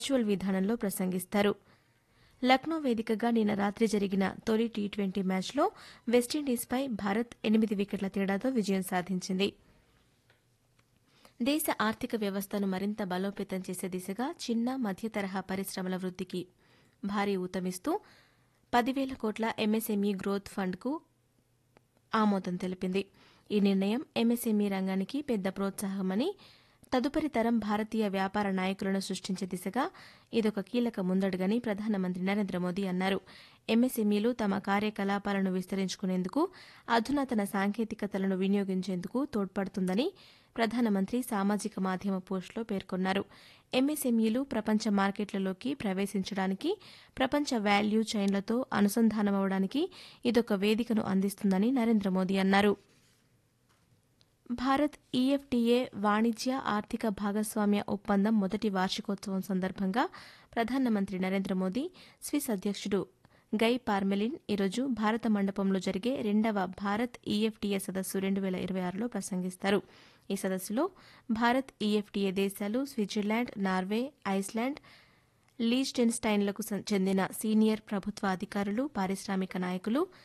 Virtual విధానంలో ప్రసంగిస్తారు. లక్నో వేదికగా నిన్న రాత్రి జరిగిన తొలి టీ20 మ్యాచ్లో వెస్టిండీస్పై భారత్ 8 వికెట్ల తేడాతో విజయం సాధించింది. దేశ ఆర్థిక వ్యవస్థను మరింత బలోపేతం చేసే దిశగా చిన్న మధ్య తరహా పరిశ్రమల వృద్దికి భారీ ఊతమిస్తూ 10,000 కోట్ల ఎంఎస్ఎంఈ గ్రోత్ ఫండ్కు ఆమోదం తెలిపింది. ఈ నిర్ణయం ఎంఎస్ఎంఈ రంగానికి పెద్ద ప్రోత్సాహమని, తదుపరి తరం భారతీయ వ్యాపార నాయకులను సృష్టించే దిశగా ఇదొక కీలక ముందడుగని ప్రధానమంత్రి నరేంద్ర మోదీ అన్నారు. ఎంఎస్ఎంఈలు తమ కార్యకలాపాలను విస్తరించుకునేందుకు, అధునాతన సాంకేతికతలను వినియోగించేందుకు తోడ్పడుతుందని ప్రధానమంత్రి సామాజిక మాధ్యమ పోస్టులో పేర్కొన్నారు. ఎంఎస్ఎంఈలు ప్రపంచ మార్కెట్లలోకి ప్రవేశించడానికి, ప్రపంచ వాల్యూ చైన్లతో అనుసంధానమవడానికి ఇదొక వేదికను అందిస్తుందని నరేంద్ర మోదీ అన్నారు. భారత్ ఈఎఫ్టీఏ వాణిజ్య ఆర్థిక భాగస్వామ్య ఒప్పందం మొదటి వార్షికోత్సవం సందర్భంగా ప్రధానమంత్రి నరేంద్ర మోదీ స్విస్ అధ్యక్షుడు గై పార్మెలిన్ ఈరోజు భారత మండపంలో జరిగే 2వ భారత్ ఈఎఫ్టీఏ సదస్సు 2026లో ప్రసంగిస్తారు. ఈ సదస్సులో భారత్ ఈఎఫ్టీఏ దేశాలు స్విట్జర్లాండ్, నార్వే, ఐస్లాండ్, లీచ్టెన్స్టైన్లకు చెందిన సీనియర్ ప్రభుత్వ అధికారులు, పారిశ్రామిక నాయకులు,